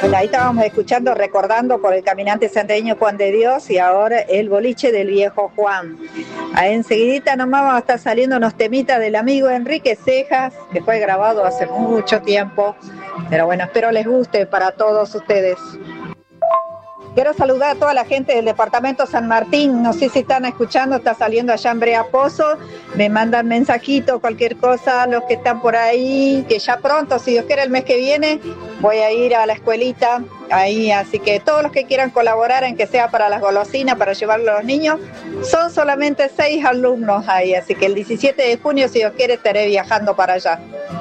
Bueno, ahí estábamos escuchando, recordando por el caminante santiagueño Juan de Dios y ahora el boliche del viejo Juan. Ahí enseguidita nomás vamos a estar saliendo unos temitas del amigo Enrique Cejas, que fue grabado hace mucho tiempo, pero bueno, espero les guste para todos ustedes. Quiero saludar a toda la gente del departamento San Martín, no sé si están escuchando, está saliendo allá en Brea Pozo, me mandan mensajito, cualquier cosa, los que están por ahí, que ya pronto, si Dios quiere el mes que viene, voy a ir a la escuelita, ahí, así que todos los que quieran colaborar en que sea para las golosinas, para llevarlo a los niños, son solamente 6 alumnos ahí, así que el 17 de junio, si Dios quiere, estaré viajando para allá.